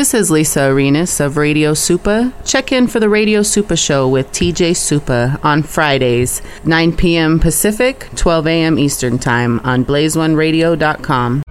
This is Lisa Arenas of Radio Supa. Check in for the Radio Supa Show with TJ Supa on Fridays, 9 p.m. Pacific, 12 a.m. Eastern Time on blaze1radio.com.